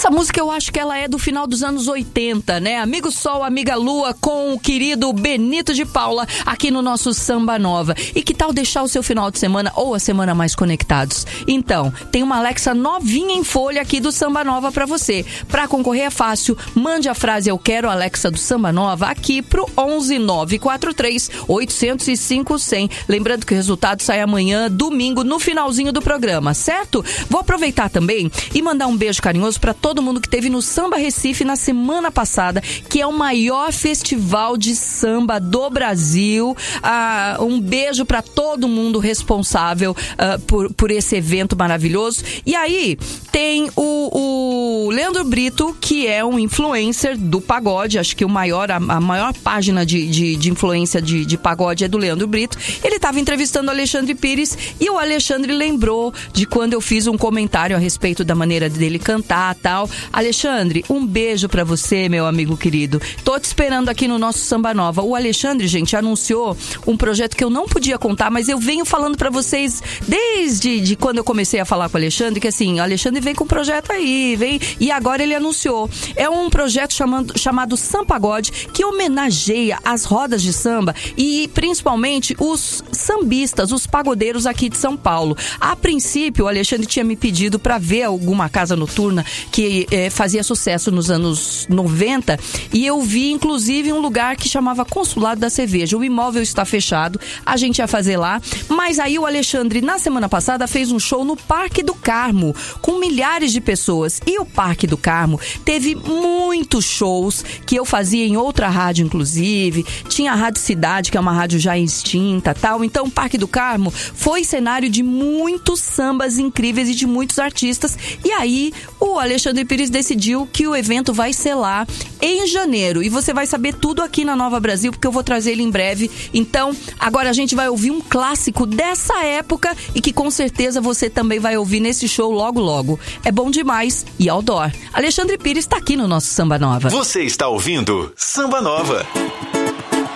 Essa música eu acho que ela é do final dos anos 80, né? Amigo Sol, Amiga Lua, com o querido Benito de Paula, aqui no nosso Samba Nova. E que tal deixar o seu final de semana ou a semana mais conectados? Então, tem uma Alexa novinha em folha aqui do Samba Nova pra você. Pra concorrer é fácil, mande a frase "Eu quero Alexa do Samba Nova" aqui pro 11943 805 100. Lembrando que o resultado sai amanhã, domingo, no finalzinho do programa, certo? Vou aproveitar também e mandar um beijo carinhoso pra todo mundo que esteve no Samba Recife na semana passada, que é o maior festival de samba do Brasil. Um beijo pra todo mundo responsável por esse evento maravilhoso. E aí tem o Leandro Brito, que é um influencer do pagode. Acho que a maior página de influência de pagode é do Leandro Brito. Ele estava entrevistando o Alexandre Pires e o Alexandre lembrou de quando eu fiz um comentário a respeito da maneira dele cantar, tal. Alexandre, um beijo pra você, meu amigo querido. Tô te esperando aqui no nosso Samba Nova. O Alexandre, gente, anunciou um projeto que eu não podia contar, mas eu venho falando pra vocês desde quando eu comecei a falar com o Alexandre, que assim, o Alexandre vem com um projeto aí, e agora ele anunciou. É um projeto chamado Sampagode, que homenageia as rodas de samba e principalmente os sambistas, os pagodeiros aqui de São Paulo. A princípio, o Alexandre tinha me pedido pra ver alguma casa noturna que fazia sucesso nos anos 90, e eu vi inclusive um lugar que chamava Consulado da Cerveja. O imóvel está fechado, a gente ia fazer lá, mas aí o Alexandre na semana passada fez um show no Parque do Carmo com milhares de pessoas, e o Parque do Carmo teve muitos shows que eu fazia em outra rádio, inclusive tinha a Rádio Cidade, que é uma rádio já extinta, tal. Então o Parque do Carmo foi cenário de muitos sambas incríveis e de muitos artistas, e aí o Alexandre Pires decidiu que o evento vai ser lá em janeiro. E você vai saber tudo aqui na Nova Brasil, porque eu vou trazer ele em breve. Então, agora a gente vai ouvir um clássico dessa época e que com certeza você também vai ouvir nesse show logo logo. É bom demais e outdoor. Alexandre Pires está aqui no nosso Samba Nova. Você está ouvindo Samba Nova.